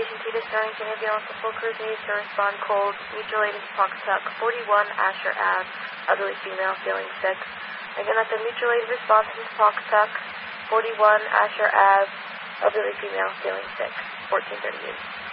Station Tita Stonington ambulance. The full crew needs to respond cold. Mutual aid is Pawcatuck, 41 Asher Ave, elderly female, feeling sick. Again, that's a mutual aid response in Pawcatuck, 41 Asher Ave, elderly female, feeling sick, 1438.